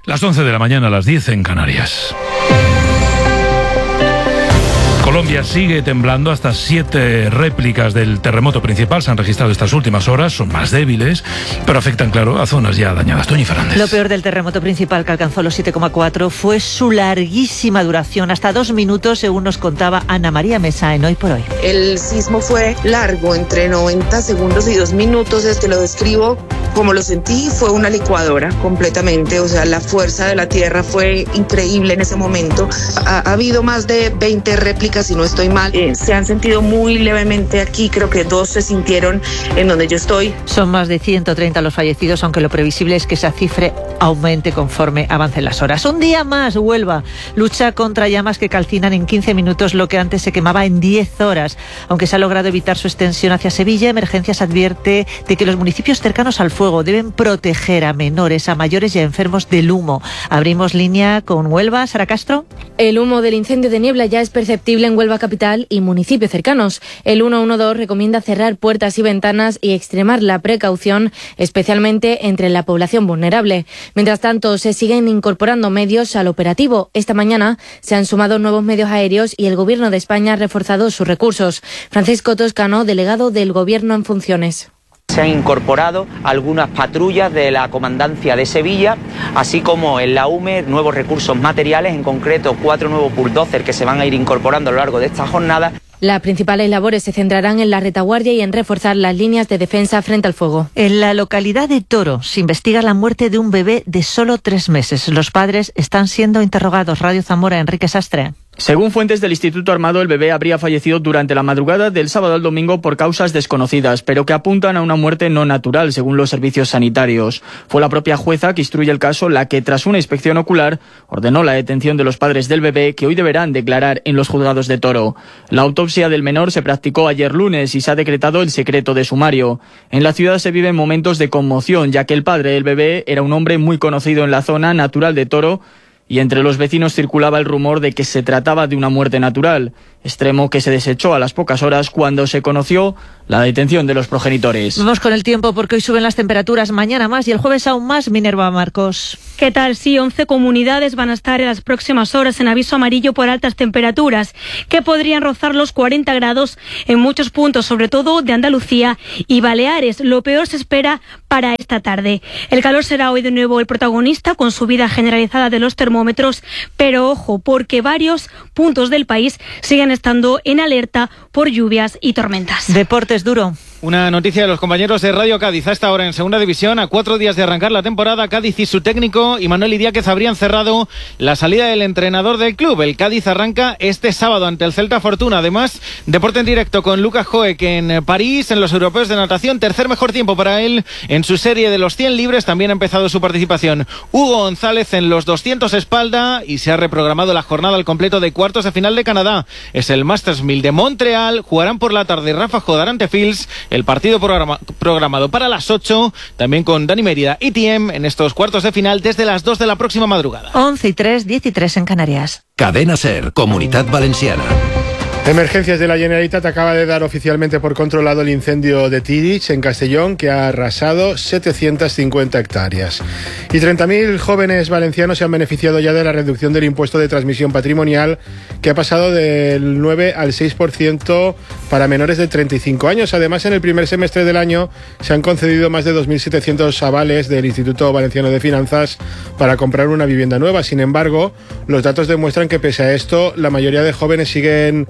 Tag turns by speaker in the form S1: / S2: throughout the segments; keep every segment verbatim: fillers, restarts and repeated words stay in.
S1: Las once de la mañana, a las diez en Canarias. Colombia sigue temblando. Hasta siete réplicas del terremoto principal se han registrado estas últimas horas. Son más débiles, pero afectan, claro, a zonas ya dañadas. Toñi Fernández.
S2: Lo peor del terremoto principal, que alcanzó los siete coma cuatro, fue su larguísima duración, hasta dos minutos, según nos contaba Ana María Mesa en Hoy por Hoy.
S3: El sismo fue largo, entre noventa segundos y dos minutos. Es que lo describo como lo sentí, fue una licuadora completamente. O sea, la fuerza de la tierra fue increíble en ese momento. Ha, ha habido más de veinte réplicas, si no estoy mal. Eh, se han sentido muy levemente aquí, creo que dos se sintieron en donde yo estoy.
S2: Son más de ciento treinta los fallecidos, aunque lo previsible es que esa cifra aumente conforme avancen las horas. Un día más, Huelva lucha contra llamas que calcinan en quince minutos lo que antes se quemaba en diez horas. Aunque se ha logrado evitar su extensión hacia Sevilla, Emergencias advierte de que los municipios cercanos al fuego deben proteger a menores, a mayores y a enfermos del humo. Abrimos línea con Huelva. Sara Castro.
S4: El humo del incendio de niebla ya es perceptible en Huelva capital y municipios cercanos. El ciento doce recomienda cerrar puertas y ventanas y extremar la precaución, especialmente entre la población vulnerable. Mientras tanto, se siguen incorporando medios al operativo. Esta mañana se han sumado nuevos medios aéreos y el Gobierno de España ha reforzado sus recursos. Francisco Toscano, delegado del Gobierno en funciones.
S5: Se han incorporado algunas patrullas de la Comandancia de Sevilla, así como en la U M E nuevos recursos materiales, en concreto cuatro nuevos bulldozers que se van a ir incorporando a lo largo de esta jornada.
S4: Las principales labores se centrarán en la retaguardia y en reforzar las líneas de defensa frente al fuego.
S2: En la localidad de Toro se investiga la muerte de un bebé de solo tres meses. Los padres están siendo interrogados. Radio Zamora, Enrique Sastre.
S6: Según fuentes del Instituto Armado, el bebé habría fallecido durante la madrugada del sábado al domingo por causas desconocidas, pero que apuntan a una muerte no natural, según los servicios sanitarios. Fue la propia jueza que instruye el caso la que, tras una inspección ocular, ordenó la detención de los padres del bebé, que hoy deberán declarar en los juzgados de Toro. La autopsia del menor se practicó ayer lunes y se ha decretado el secreto de sumario. En la ciudad se viven momentos de conmoción, ya que el padre del bebé era un hombre muy conocido en la zona, natural de Toro, y entre los vecinos circulaba el rumor de que se trataba de una muerte natural, extremo que se desechó a las pocas horas cuando se conoció la detención de los progenitores.
S2: Vamos con el tiempo, porque hoy suben las temperaturas, mañana más y el jueves aún más. Minerva Marcos.
S7: ¿Qué tal? Sí, once comunidades van a estar en las próximas horas en aviso amarillo por altas temperaturas, que podrían rozar los cuarenta grados en muchos puntos, sobre todo de Andalucía y Baleares. Lo peor se espera para esta tarde. El calor será hoy de nuevo el protagonista, con subida generalizada de los termómetros, pero ojo, porque varios puntos del país siguen estando en alerta por lluvias y tormentas.
S2: Deportes, Duro.
S8: Una noticia de los compañeros de Radio Cádiz. A esta hora en Segunda División, a cuatro días de arrancar la temporada, Cádiz y su técnico Imanol Idiáquez habrían cerrado la salida del entrenador del club. El Cádiz arranca este sábado ante el Celta Fortuna. Además, deporte en directo con Lucas Joe, que en París, en los europeos de natación, tercer mejor tiempo para él en su serie de los cien libres. También ha empezado su participación Hugo González en los doscientos espalda y se ha reprogramado la jornada al completo de cuartos de final de Canadá. Es el Masters mil de Montreal. Jugarán por la tarde Rafa Jodar ante Fields. El partido programa, programado para las ocho, también con Dani Mérida y T M en estos cuartos de final desde las dos de la próxima madrugada.
S2: once y tres, diez y tres en Canarias.
S9: Cadena SER, Comunidad Valenciana.
S10: Emergencias de la Generalitat acaba de dar oficialmente por controlado el incendio de Tírig, en Castellón, que ha arrasado setecientas cincuenta hectáreas. Y treinta mil jóvenes valencianos se han beneficiado ya de la reducción del impuesto de transmisión patrimonial, que ha pasado del nueve al seis por ciento para menores de treinta y cinco años. Además, en el primer semestre del año se han concedido más de dos mil setecientos avales del Instituto Valenciano de Finanzas para comprar una vivienda nueva. Sin embargo, los datos demuestran que, pese a esto, la mayoría de jóvenes siguen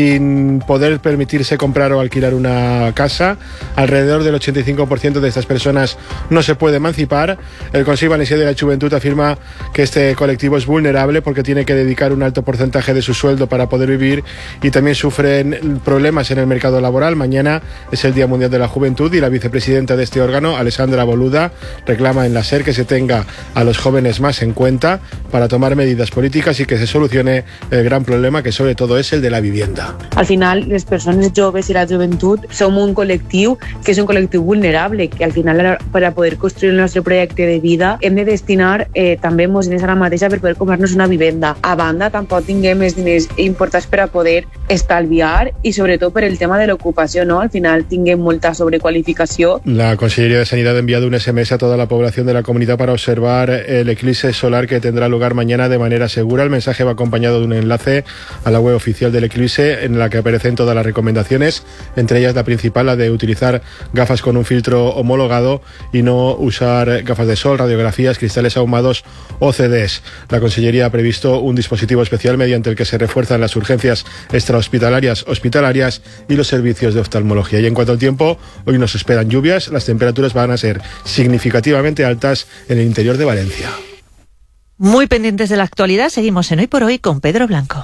S10: sin poder permitirse comprar o alquilar una casa. Alrededor del ochenta y cinco por ciento de estas personas no se puede emancipar. El Consejo Valencià de la Juventud afirma que este colectivo es vulnerable porque tiene que dedicar un alto porcentaje de su sueldo para poder vivir y también sufren problemas en el mercado laboral. Mañana es el Día Mundial de la Juventud y la vicepresidenta de este órgano, Alessandra Boluda, reclama en la SER que se tenga a los jóvenes más en cuenta para tomar medidas políticas y que se solucione el gran problema, que sobre todo es el de la vivienda. vivienda.
S11: Al final, les persones joves i la joventut som un col·lectiu que és un col·lectiu vulnerable, que al final, per a poder construir el nostre projecte de vida, hem de destinar eh, també molts diners a la mateixa per poder comprar-nos una vivenda. A banda, tampoc tinguem més diners importants per a poder estalviar i sobretot per el tema de l'ocupació, ¿no? Al final tinguem molta sobrequalificació.
S10: La Consellería de Sanidad ha enviado un S M S a toda la población de la comunidad para observar el eclipse solar que tendrá lugar mañana de manera segura. El mensaje va acompañado de un enlace a la web oficial del eclipse en la que aparecen todas las recomendaciones, entre ellas la principal, la de utilizar gafas con un filtro homologado y no usar gafas de sol, radiografías, cristales ahumados o C Ds. La Consellería ha previsto un dispositivo especial mediante el que se refuerzan las urgencias extrahospitalarias, hospitalarias y los servicios de oftalmología. Y en cuanto al tiempo, hoy nos esperan lluvias. Las temperaturas van a ser significativamente altas en el interior de Valencia.
S2: Muy pendientes de la actualidad, seguimos en Hoy por Hoy con Pedro Blanco.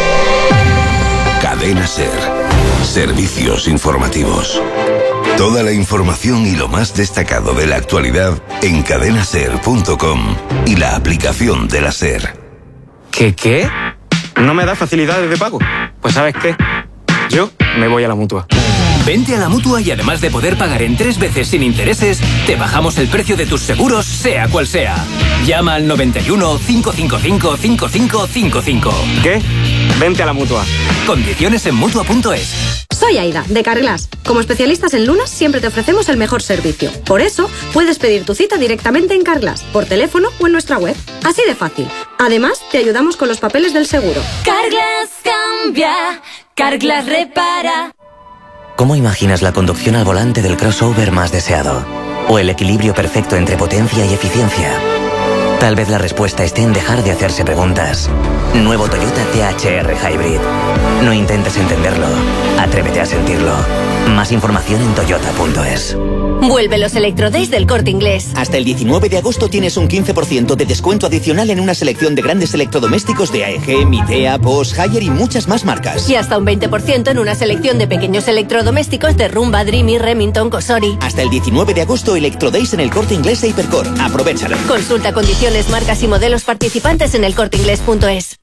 S9: Cadena SER. Servicios informativos. Toda la información y lo más destacado de la actualidad en cadena ser punto com y la aplicación de la SER.
S12: ¿Qué qué? ¿No me da facilidades de pago? Pues ¿sabes qué? Yo me voy a la Mutua.
S13: Vente a la Mutua y además de poder pagar en tres veces sin intereses, te bajamos el precio de tus seguros, sea cual sea. Llama al noventa y uno, cinco cinco cinco, cinco cinco cinco cinco.
S12: ¿Qué? Vente a la Mutua.
S13: Condiciones en Mutua punto es.
S14: Soy Aida, de Carglass. Como especialistas en lunas, siempre te ofrecemos el mejor servicio. Por eso, puedes pedir tu cita directamente en Carglass, por teléfono o en nuestra web. Así de fácil. Además, te ayudamos con los papeles del seguro.
S15: Carglass cambia, Carglass repara.
S16: ¿Cómo imaginas la conducción al volante del crossover más deseado? ¿O el equilibrio perfecto entre potencia y eficiencia? Tal vez la respuesta esté en dejar de hacerse preguntas. Nuevo Toyota T H R Hybrid. No intentes entenderlo, atrévete a sentirlo. Más información en toyota punto es.
S15: Vuelve los Electrodays del Corte Inglés.
S17: Hasta el diecinueve de agosto tienes un quince por ciento de descuento adicional en una selección de grandes electrodomésticos de A E G, Midea, Bosch, Haier y muchas más marcas.
S15: Y hasta un veinte por ciento en una selección de pequeños electrodomésticos de Rumba, Dreamy, Remington, Cosori.
S17: Hasta el diecinueve de agosto Electrodays en el Corte Inglés e Hipercor. Aprovechalo.
S15: Consulta condiciones, marcas y modelos participantes en el corte inglés punto es.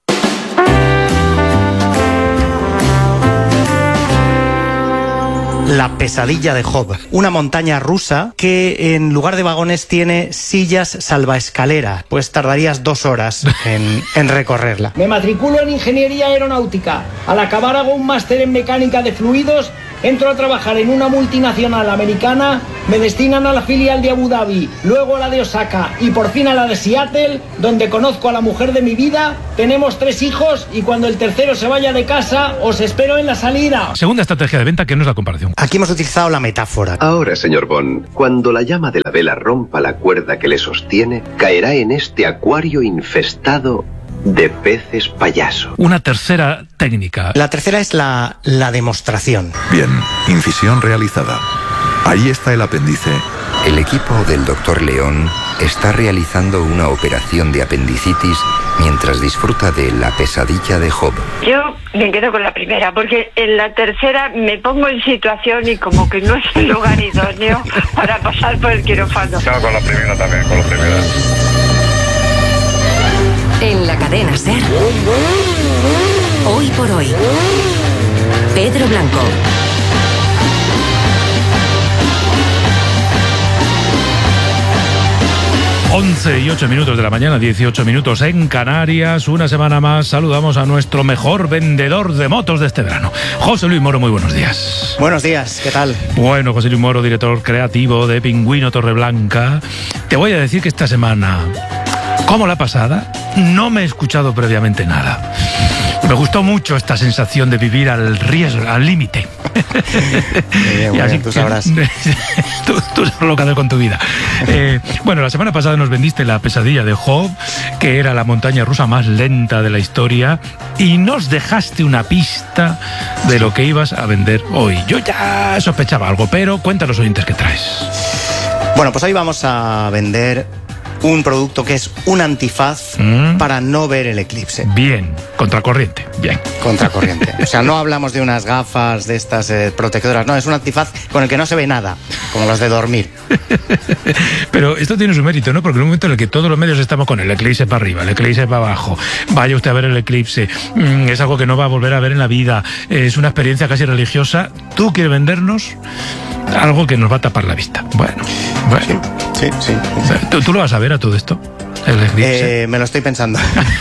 S18: La pesadilla de Job, una montaña rusa que en lugar de vagones tiene sillas salvaescalera, pues tardarías dos horas en, en recorrerla.
S19: Me matriculo en Ingeniería Aeronáutica. Al acabar hago un máster en Mecánica de Fluidos, entro a trabajar en una multinacional americana, me destinan a la filial de Abu Dhabi, luego a la de Osaka y por fin a la de Seattle, donde conozco a la mujer de mi vida, tenemos tres hijos y cuando el tercero se vaya de casa, os espero en la salida.
S1: Segunda estrategia de venta que no es la comparación.
S18: Aquí hemos utilizado la metáfora.
S20: Ahora, señor Bond, cuando la llama de la vela rompa la cuerda que le sostiene, caerá en este acuario infestado de peces payaso.
S1: Una tercera técnica.
S18: La tercera es la, la demostración.
S21: Bien, incisión realizada. Ahí está el apéndice.
S22: El equipo del doctor León está realizando una operación de apendicitis mientras disfruta de la pesadilla de Job.
S23: Yo me quedo con la primera, porque en la tercera me pongo en situación y como que no es el lugar idóneo para pasar por el quirófano.
S24: Claro, con la primera también, con la primera.
S15: En la cadena SER. Hoy por hoy. Pedro Blanco.
S1: once y ocho minutos de la mañana, dieciocho minutos en Canarias. Una semana más saludamos a nuestro mejor vendedor de motos de este verano, José Luis Moro. Muy buenos días.
S18: Buenos días, ¿qué tal?
S1: Bueno, José Luis Moro, director creativo de Pingüino Torreblanca. Te voy a decir que esta semana, como la pasada, no me he escuchado previamente nada. Me gustó mucho esta sensación de vivir al riesgo, al límite.
S18: Bien, bueno, tú sabrás.
S1: tú, tú sabes lo que hacer con tu vida. Eh, bueno, la semana pasada nos vendiste la pesadilla de Job, que era la montaña rusa más lenta de la historia, y nos dejaste una pista de lo que ibas a vender hoy. Yo ya sospechaba algo, pero cuéntanos, oyentes, qué traes.
S18: Bueno, pues hoy vamos a vender un producto que es un antifaz mm. para no ver el eclipse.
S1: Bien, contracorriente, bien.
S18: Contracorriente. O sea, no hablamos de unas gafas de estas eh, protectoras, no, es un antifaz con el que no se ve nada, como los de dormir.
S1: Pero esto tiene su mérito, ¿no? Porque en un momento en el que todos los medios estamos con el eclipse para arriba, el eclipse para abajo, vaya usted a ver el eclipse, mmm, es algo que no va a volver a ver en la vida, es una experiencia casi religiosa, tú quieres vendernos algo que nos va a tapar la vista. Bueno, bueno.
S18: Sí, sí, sí.
S1: ¿Tú, ¿Tú lo vas a ver a todo esto? El eclipse.
S18: Eh, me lo estoy pensando.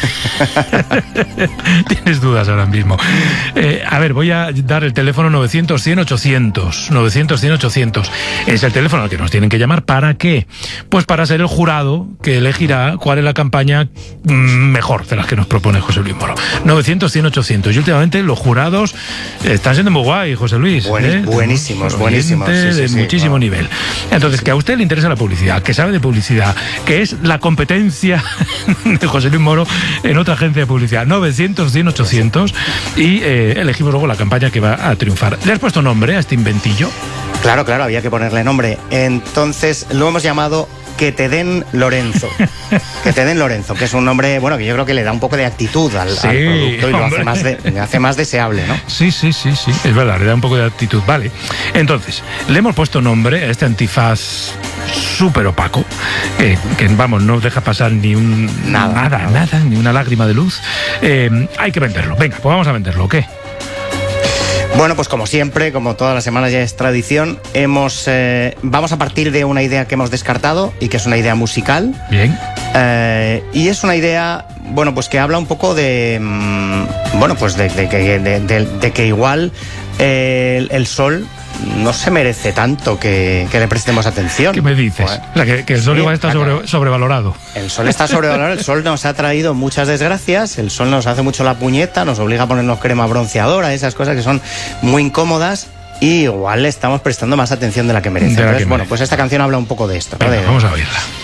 S1: Tienes dudas ahora mismo. Eh, a ver, voy a dar el teléfono novecientos cien ochocientos. novecientos cien ochocientos. Es el teléfono al que nos tienen que llamar. ¿Para qué? Pues para ser el jurado que elegirá cuál es la campaña mejor de las que nos propone José Luis Moro. novecientos cien ochocientos. Y últimamente los jurados están siendo muy guay, José Luis.
S18: Buen, ¿eh? Buenísimos, buenísimos. Sí,
S1: de
S18: sí,
S1: muchísimo
S18: sí,
S1: nivel. Entonces, sí. Que a usted le interesa la publicidad, que sabe de publicidad, que es la competencia de José Luis Moro en otra agencia de publicidad. novecientos cien ochocientos. Y eh, elegimos luego la campaña que va a triunfar. ¿Le has puesto nombre a este inventillo?
S18: Claro, claro, había que ponerle nombre. Entonces lo hemos llamado Que te den Lorenzo. Que te den Lorenzo, que es un nombre, bueno, que yo creo que le da un poco de actitud al, sí, al producto y lo hace más, de, le hace más deseable, ¿no?
S1: Sí, sí, sí, sí, es verdad, le da un poco de actitud. Vale, entonces, le hemos puesto nombre a este antifaz súper opaco, eh, que vamos, no deja pasar ni un nada, nada, nada, nada ni una lágrima de luz. Eh, hay que venderlo. Venga, pues vamos a venderlo, ¿qué?
S18: Bueno, pues como siempre, como todas las semanas ya es tradición, hemos eh, vamos a partir de una idea que hemos descartado y que es una idea musical.
S1: Bien.
S18: Eh, y es una idea, bueno, pues que habla un poco de, mmm, bueno, pues de, de, de, de, de, de que igual eh, el, el sol no se merece tanto que, que le prestemos atención.
S1: ¿Qué me dices? Bueno, o sea, que, que el sol sí, igual está sobre, sobrevalorado.
S18: El sol está sobrevalorado, el sol nos ha traído muchas desgracias, el sol nos hace mucho la puñeta, nos obliga a ponernos crema bronceadora, esas cosas que son muy incómodas y igual le estamos prestando más atención de la que merece.
S1: De la
S18: Entonces,
S1: que
S18: bueno,
S1: merece.
S18: pues esta canción habla un poco de esto, ¿no?
S1: Venga,
S18: de,
S1: vamos a oírla.